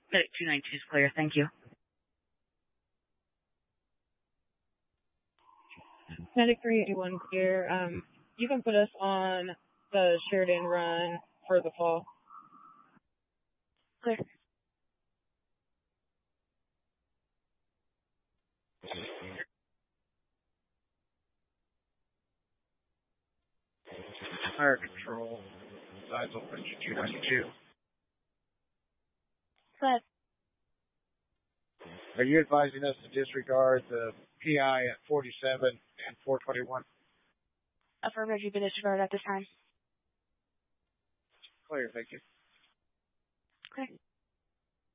Medic 292 is clear. Thank you. Medic 381 clear. You can put us on the Sheridan run for the fall. Clear. Fire control. Sides open 292. Clear. Are you advising us to disregard the PI at 47 and 421? Affirmative, you've been disregarded at this time. Clear, thank you. Clear.